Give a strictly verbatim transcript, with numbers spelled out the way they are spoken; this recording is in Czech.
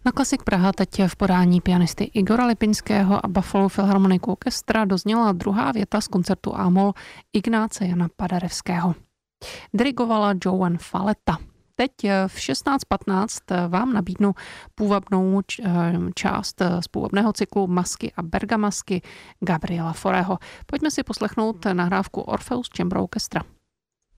Na Klasik Praha teď v podání pianisty Igora Lipinského a Buffalo Philharmonic Orchestra dozněla druhá věta z koncertu A-moll Ignáce Jana Paderewského. Dirigovala Joan Falletta. Teď v šestnáct patnáct vám nabídnu půvabnou část z půvabného cyklu Masky a bergamasky Gabriela Faurého. Pojďme si poslechnout nahrávku Orpheus Chamber Orchestra.